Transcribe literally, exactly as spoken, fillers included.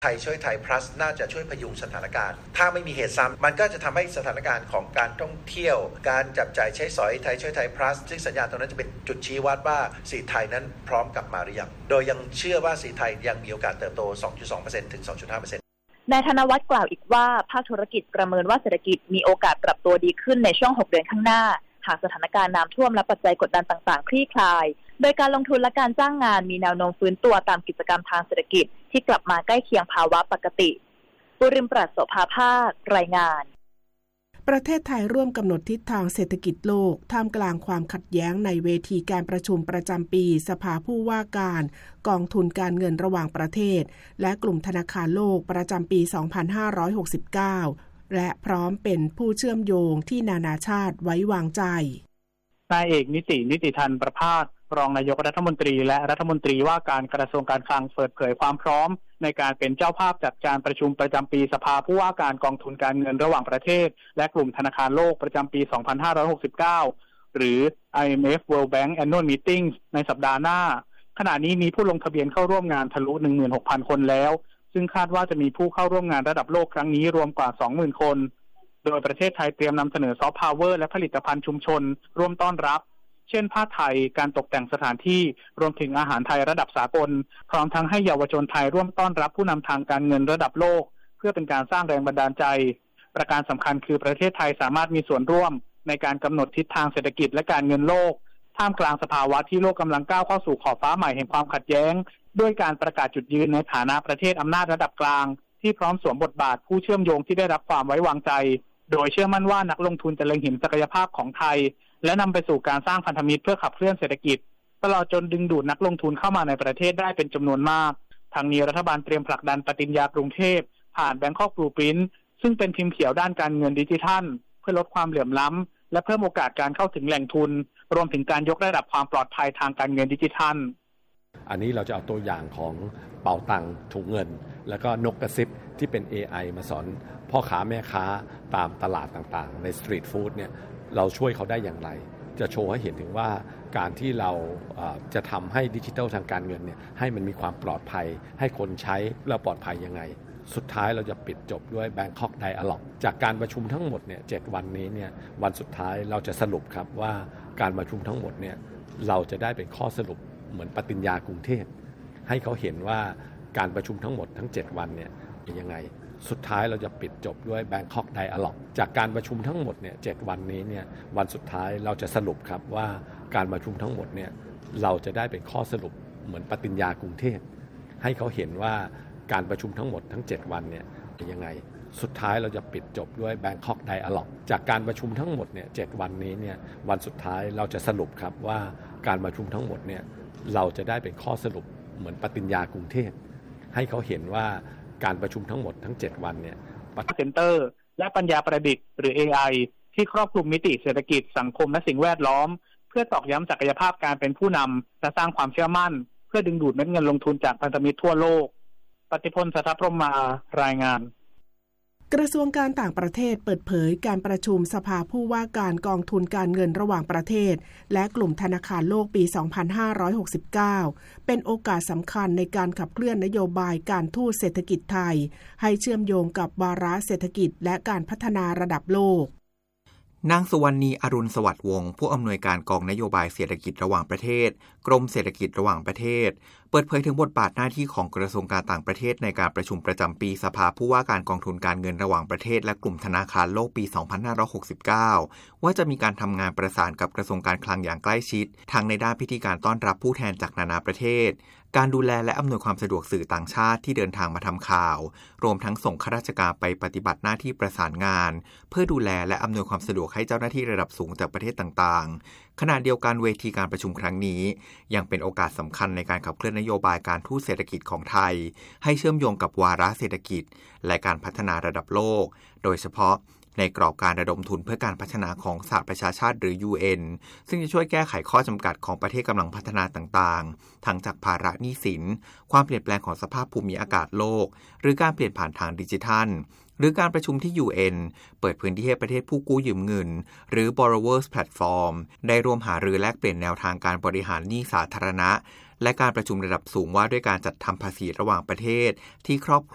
ไทยช่วยไทย plus น่าจะช่วยพยุงสถานการณ์ถ้าไม่มีเหตุซ้ำมันก็จะทำให้สถานการณ์ของการท่องเที่ยวการจับจ่ายใช้สอยไทยช่วยไทย plus ซึ่งสัญญาณตรงนั้นจะเป็นจุดชี้วัดว่าสีไทยนั้นพร้อมกลับมาหรือยังโดยยังเชื่อว่าสีไทยยังมีโอกาสเติบโต สองจุดสองเปอร์เซ็นต์ ถึง สองจุดห้าเปอร์เซ็นต์นายธนวัฒน์กล่าวอีกว่าภาคธุรกิจประเมินว่าเศรษฐกิจมีโอกาสปรับตัวดีขึ้นในช่วงหกเดือนข้างหน้าหากสถานการณ์น้ำท่วมและปัจจัยกดดันต่างๆคลี่คลายโดยการลงทุนและการจ้างงานมีแนวโน้มฟื้นตัวตามกิจกรรมทางเศรษฐกิจที่กลับมาใกล้เคียงภาวะปกติบุริมปราศโสภาภาครายงานประเทศไทยร่วมกำหนดทิศทางเศรษฐกิจโลกท่ามกลางความขัดแย้งในเวทีการประชุมประจำปีสภาผู้ว่าการกองทุนการเงินระหว่างประเทศและกลุ่มธนาคารโลกประจำปี สองพันห้าร้อยหกสิบเก้า และพร้อมเป็นผู้เชื่อมโยงที่นานาชาติไว้วางใจนายเอกนิตินิติธันประภาสรองนายกรัฐมนตรีและรัฐมนตรีว่าการกระทรวงการคลังเปิดเผยความพร้อมในการเป็นเจ้าภาพจัดการประชุมประจำปีสภาผู้ว่าการกองทุนการเงินระหว่างประเทศและกลุ่มธนาคารโลกประจำปี สองพันห้าร้อยหกสิบเก้า หรือ ไอ เอ็ม เอฟ World Bank Annual Meeting ในสัปดาห์หน้าขณะนี้มีผู้ลงทะเบียนเข้าร่วมงานทะลุ หนึ่งหมื่นหกพัน คนแล้วซึ่งคาดว่าจะมีผู้เข้าร่วมงานระดับโลกครั้งนี้รวมกว่า สองหมื่น คนโดยประเทศไทยเตรียมนำเสนอซอฟต์พาวเวอร์และผลิตภัณฑ์ชุมชนร่วมต้อนรับเช่นผ้าไทยการตกแต่งสถานที่รวมถึงอาหารไทยระดับสากลพร้อมทั้งให้เยาวชนไทยร่วมต้อนรับผู้นำทางการเงินระดับโลกเพื่อเป็นการสร้างแรงบันดาลใจประการสำคัญคือประเทศไทยสามารถมีส่วนร่วมในการกำหนดทิศทางเศรษฐกิจและการเงินโลกท่ามกลางสภาวะที่โลกกำลังก้าวเข้าสู่ขอบฟ้าใหม่แห่งความขัดแย้งด้วยการประกาศจุดยืนในฐานะประเทศอำนาจระดับกลางที่พร้อมสวมบทบาทผู้เชื่อมโยงที่ได้รับความไว้วางใจโดยเชื่อมั่นว่านักลงทุนจะเล็งเห็นศักยภาพของไทยและนำไปสู่การสร้างพันธมิตรเพื่อขับเคลื่อนเศรษฐกิจตลอดจนดึงดูดนักลงทุนเข้ามาในประเทศได้เป็นจำนวนมากทางนี้รัฐบาลเตรียมผลักดันปฏิญญากรุงเทพผ่าน Bangkok Blueprint ซึ่งเป็นพิมพ์เขียวด้านการเงินดิจิทัลเพื่อลดความเหลื่อมล้ำและเพิ่มโอกาสการเข้าถึงแหล่งทุนรวมถึงการยกระดับความปลอดภัยทางการเงินดิจิทัลอันนี้เราจะเอาตัวอย่างของเป๋าตังค์ถุงเงินแล้วก็นกกระซิบที่เป็น เอ ไอ มาสอนพ่อค้าแม่ค้าตามตลาดต่างๆในสตรีทฟู้ดเนี่ยเราช่วยเขาได้อย่างไรจะโชว์ให้เห็นถึงว่าการที่เราจะทำให้ดิจิทัลทางการเงินเนี่ยให้มันมีความปลอดภัยให้คนใช้แล้วปลอดภัยยังไงสุดท้ายเราจะปิดจบด้วย Bangkok Dialogue จากการประชุมทั้งหมดเนี่ยเจ็ดวันนี้เนี่ยวันสุดท้ายเราจะสรุปครับว่าการประชุมทั้งหมดเนี่ยเราจะได้เป็นข้อสรุปเหมือนปฏิญญากรุงเทพให้เขาเห็นว่าการประชุมทั้งหมดทั้งเจ็ดวันเนี่ยเป็นยังไงสุดท้ายเราจะปิดจบด้วย Bangkok Dialogue จากการประชุมทั้งหมดเนี่ยเจ็ดวันนี้เนี่ยวันสุดท้ายเราจะสรุปครับว่าการประชุมทั้งหมดเนี่ยเราจะได้เป็นข้อสรุปเหมือนปฏิญญากรุงเทพให้เขาเห็นว่าการประชุมทั้งหมดทั้งเจ็ดวันเนี่ยเป็นยังไงสุดท้ายเราจะปิดจบด้วย Bangkok Dialogue จากการประชุมทั้งหมดเนี่ยเจ็ดวันนี้เนี่ยวันสุดท้ายเราจะสรุปครับว่าการประชุมทั้งหมดเนี่ยเราจะได้เป็นข้อสรุปเหมือนปฏิญญากรุงเทพให้เขาเห็นว่าการประชุมทั้งหมดทั้งเจ็ดวันเนี่ยเซ็นเตอร์และปัญญาประดิษฐ์หรือ เอ ไอ ที่ครอบคลุมมิติเศรษฐกิจสังคมและสิ่งแวดล้อมเพื่อตอกย้ำศักยภาพการเป็นผู้นำและสร้างความเชื่อมั่นเพื่อดึงดูดเม็ดเงินลงทุนจากพันธมิตรทั่วโลกปฏิพล สัทธพรหมารายงานกระทรวงการต่างประเทศเปิดเผยการประชุมสภาผู้ว่าการกองทุนการเงินระหว่างประเทศและกลุ่มธนาคารโลกปี สองพันห้าร้อยหกสิบเก้า เป็นโอกาสสำคัญในการขับเคลื่อนนโยบายการทูตเศรษฐกิจไทยให้เชื่อมโยงกับวาระเศรษฐกิจและการพัฒนาระดับโลกนางสุวรรณีอรุณสวัสดิ์วงศ์ผู้อำนวยการกองนโยบายเศรษฐกิจระหว่างประเทศกรมเศรษฐกิจระหว่างประเทศเปิดเผยถึงบทบาทหน้าที่ของกระทรวงการต่างประเทศในการประชุมประจำปีสภาผู้ว่าการกองทุนการเงินระหว่างประเทศและกลุ่มธนาคารโลกปี สองพันห้าร้อยหกสิบเก้า ว่าจะมีการทำงานประสานกับกระทรวงการคลังอย่างใกล้ชิดทั้งในด้านพิธีการต้อนรับผู้แทนจากนานาประเทศการดูแลและอำนวยความสะดวกสื่อต่างชาติที่เดินทางมาทำข่าวรวมทั้งส่งข้าราชการไปปฏิบัติหน้าที่ประสานงานเพื่อดูแลและอำนวยความสะดวกให้เจ้าหน้าที่ระดับสูงจากประเทศต่างๆขณะเดียวกันเวทีการประชุมครั้งนี้ยังเป็นโอกาสสำคัญในการขับเคลื่อนนโยบายการทูตเศรษฐกิจของไทยให้เชื่อมโยงกับวาระเศรษฐกิจและการพัฒนาระดับโลกโดยเฉพาะในกรอบการระดมทุนเพื่อการพัฒนาของสหประชาชาติหรือ ยู เอ็น ซึ่งจะช่วยแก้ไขข้อจำกัดของประเทศกำลังพัฒนาต่างๆทั้งจากภาระหนี้สินความเปลี่ยนแปลงของสภาพภูมิอากาศโลกหรือการเปลี่ยนผ่านทางดิจิทัลหรือการประชุมที่ ยู เอ็น เปิดพื้นที่ให้ประเทศผู้กู้ยืมเงินหรือ borrowers platform ได้ร่วมหารือแลกเปลี่ยนแนวทางการบริหารหนี้สาธารณะและการประชุมระดับสูงว่าด้วยการจัดทำภาษีระหว่างประเทศที่ครอบ